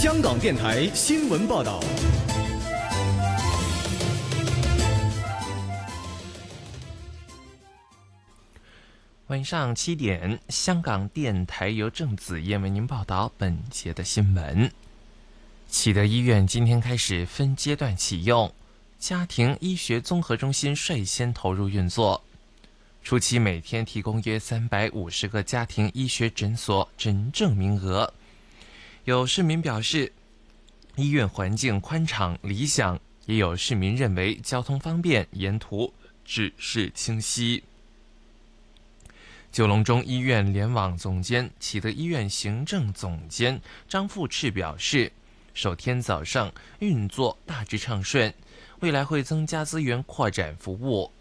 香港电台新闻报道。 晚上7点，香港电台由郑子燕为您报道本节的新闻。启德医院今天开始分阶段启用，家庭医学综合中心率先投入运作。初期每天提供约350个家庭医学诊所诊症名额。有市民表示，医院环境宽敞理想，也有市民认为交通方便，沿途指示清晰。九龙中医院联网总监、启德医院行政总监张富赤表示，首天早上运作大致畅顺，未来会增加资源扩展服务。